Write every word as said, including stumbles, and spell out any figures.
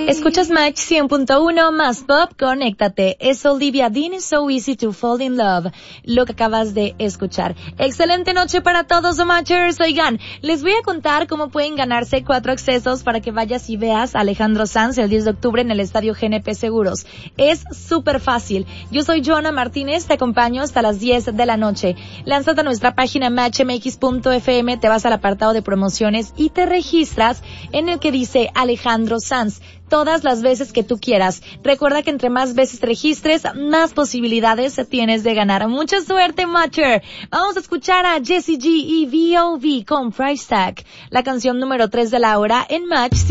Escuchas Match cien punto uno más Pop, conéctate. Es Olivia Dean, So Easy to Fall in Love, lo que acabas de escuchar. Excelente noche para todos, Matchers. Oigan, les voy a contar cómo pueden ganarse cuatro accesos para que vayas y veas a Alejandro Sanz el diez de octubre en el Estadio G N P Seguros. Es súper fácil. Yo soy Joana Martínez, te acompaño hasta las diez de la noche. Lánzate a nuestra página match m x punto f m, te vas al apartado de promociones y te registras en el que dice Alejandro Sanz. Todas las veces que tú quieras. Recuerda que entre más veces te registres, más posibilidades tienes de ganar. Mucha suerte, Matcher. Vamos a escuchar a Jessie G y V O V con Price Tag, la canción número tres de la hora en Match.